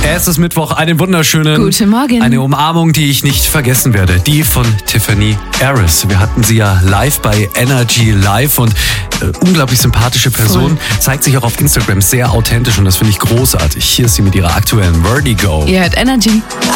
Es ist Mittwoch, einen wunderschönen... Guten Morgen. Eine Umarmung, die ich nicht vergessen werde. Die von Tiffany Harris. Wir hatten sie ja live bei Energy Live und unglaublich sympathische Person. Zeigt sich auch auf Instagram sehr authentisch und das finde ich großartig. Hier ist sie mit ihrer aktuellen Vertigo. Ihr hört Energy.